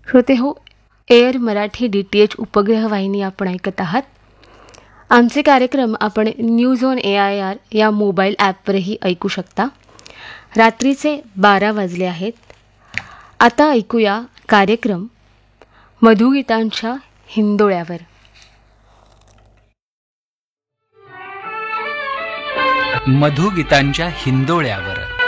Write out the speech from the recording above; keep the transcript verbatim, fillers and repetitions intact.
श्रोते हो, air Marathi D T H उपग्रह वाहिनी आपण ऐकत आहात. आमचे कार्यक्रम आपण news on A I R या मोबाईल ॲपवरही ऐकू शकता. रात्रीचे बारा वाजले आहेत. आता ऐकूया कार्यक्रम मधुगीतांच्या हिंदोळ्यावर. मधुगीतांच्या हिंदोळ्यावर